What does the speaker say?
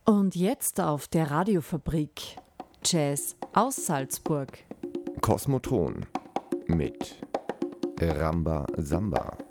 Und jetzt auf der Radiofabrik Jazz aus Salzburg. Kosmotron mit Ramba Samba.